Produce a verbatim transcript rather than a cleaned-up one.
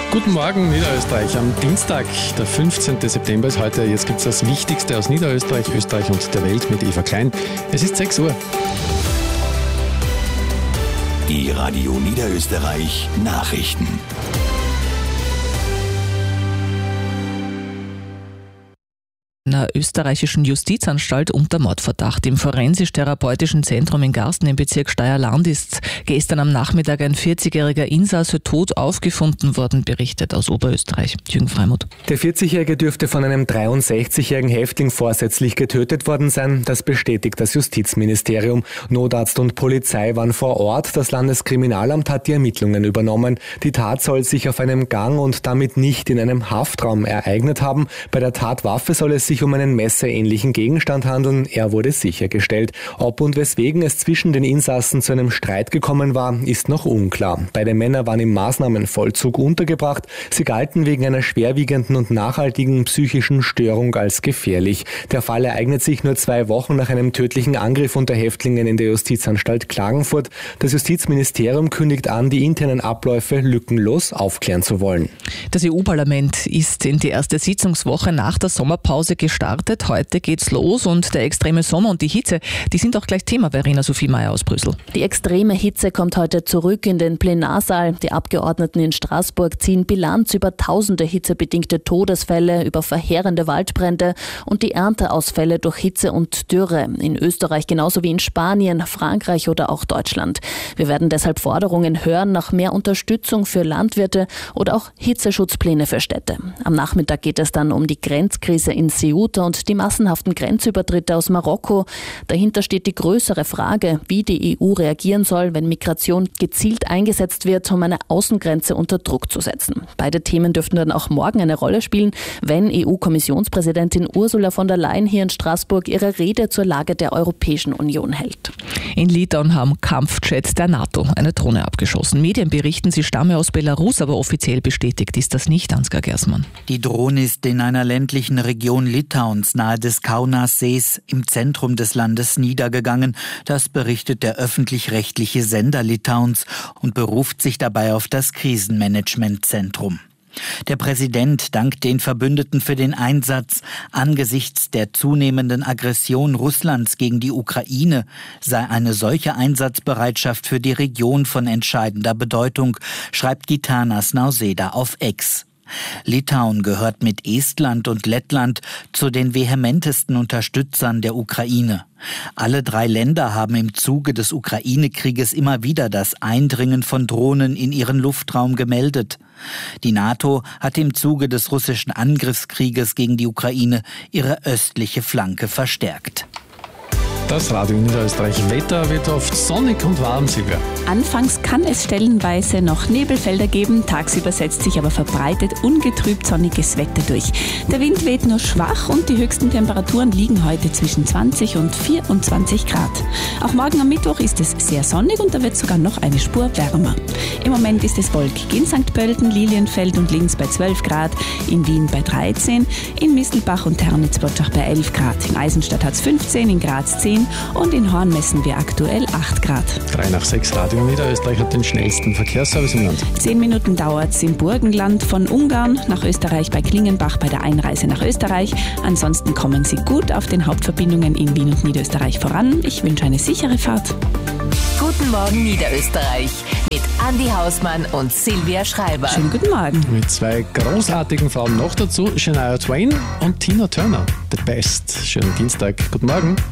Guten Morgen, Niederösterreich. Am Dienstag, der fünfzehnten September ist heute. Jetzt gibt es das Wichtigste aus Niederösterreich, Österreich und der Welt mit Eva Klein. Es ist sechs Uhr. Die Radio Niederösterreich Nachrichten. Einer österreichischen Justizanstalt unter Mordverdacht. Im Forensisch-Therapeutischen Zentrum in Garsten im Bezirk Steyr-Land ist gestern am Nachmittag ein vierzigjähriger Insasse tot aufgefunden worden, berichtet aus Oberösterreich. Jürgen Freimuth. Der vierzigjährige dürfte von einem dreiundsechzigjährigen Häftling vorsätzlich getötet worden sein. Das bestätigt das Justizministerium. Notarzt und Polizei waren vor Ort. Das Landeskriminalamt hat die Ermittlungen übernommen. Die Tat soll sich auf einem Gang und damit nicht in einem Haftraum ereignet haben. Bei der Tatwaffe soll es sich um einen messerähnlichen Gegenstand handeln. Er wurde sichergestellt. Ob und weswegen es zwischen den Insassen zu einem Streit gekommen war, ist noch unklar. Beide Männer waren im Maßnahmenvollzug untergebracht. Sie galten wegen einer schwerwiegenden und nachhaltigen psychischen Störung als gefährlich. Der Fall ereignet sich nur zwei Wochen nach einem tödlichen Angriff unter Häftlingen in der Justizanstalt Klagenfurt. Das Justizministerium kündigt an, die internen Abläufe lückenlos aufklären zu wollen. Das E U-Parlament ist in die erste Sitzungswoche nach der Sommerpause gestartet. Heute geht's los und der extreme Sommer und die Hitze, die sind auch gleich Thema bei Rena-Sophie Meier aus Brüssel. Die extreme Hitze kommt heute zurück in den Plenarsaal. Die Abgeordneten in Straßburg ziehen Bilanz über tausende hitzebedingte Todesfälle, über verheerende Waldbrände und die Ernteausfälle durch Hitze und Dürre. In Österreich genauso wie in Spanien, Frankreich oder auch Deutschland. Wir werden deshalb Forderungen hören nach mehr Unterstützung für Landwirte oder auch Hitzeschutzpläne für Städte. Am Nachmittag geht es dann um die Grenzkrise in Ceuta und die massenhaften Grenzübertritte aus Marokko. Dahinter steht die größere Frage, wie die E U reagieren soll, wenn Migration gezielt eingesetzt wird, um eine Außengrenze unter Druck zu setzen. Beide Themen dürften dann auch morgen eine Rolle spielen, wenn E U-Kommissionspräsidentin Ursula von der Leyen hier in Straßburg ihre Rede zur Lage der Europäischen Union hält. In Litauen haben Kampfjets der NATO eine Drohne abgeschossen. Medien berichten, sie stamme aus Belarus, aber offiziell bestätigt ist das nicht, Ansgar Gersmann. Die Drohne ist in einer ländlichen Region Litauens nahe des Kaunassees im Zentrum des Landes niedergegangen. Das berichtet der öffentlich-rechtliche Sender Litauens und beruft sich dabei auf das Krisenmanagementzentrum. Der Präsident dankt den Verbündeten für den Einsatz. Angesichts der zunehmenden Aggression Russlands gegen die Ukraine sei eine solche Einsatzbereitschaft für die Region von entscheidender Bedeutung, schreibt Gitanas Nausėda auf X. Litauen gehört mit Estland und Lettland zu den vehementesten Unterstützern der Ukraine. Alle drei Länder haben im Zuge des Ukraine-Krieges immer wieder das Eindringen von Drohnen in ihren Luftraum gemeldet. Die NATO hat im Zuge des russischen Angriffskrieges gegen die Ukraine ihre östliche Flanke verstärkt. Das Radio Niederösterreich Wetter wird oft sonnig und warm, Silvia. Anfangs kann es stellenweise noch Nebelfelder geben, tagsüber setzt sich aber verbreitet ungetrübt sonniges Wetter durch. Der Wind weht nur schwach und die höchsten Temperaturen liegen heute zwischen zwanzig und vierundzwanzig Grad. Auch morgen am Mittwoch ist es sehr sonnig und da wird sogar noch eine Spur wärmer. Im Moment ist es wolkig in Sankt Pölten, Lilienfeld und Linz bei zwölf Grad, in Wien bei dreizehn, in Mistelbach und Ternitz-Botschach bei elf Grad. In Eisenstadt hat es fünfzehn, in Graz zehn und in Horn messen wir aktuell acht Grad. drei nach sechs Radio Niederösterreich hat den schnellsten Verkehrsservice im Land. Zehn Minuten dauert es im Burgenland von Ungarn nach Österreich bei Klingenbach bei der Einreise nach Österreich. Ansonsten kommen Sie gut auf den Hauptverbindungen in Wien und Niederösterreich voran. Ich wünsche eine sichere Fahrt. Guten Morgen Niederösterreich mit Andi Hausmann und Silvia Schreiber. Schönen guten Morgen. Mit zwei großartigen Frauen noch dazu, Shania Twain und Tina Turner. The Best. Schönen Dienstag. Guten Morgen.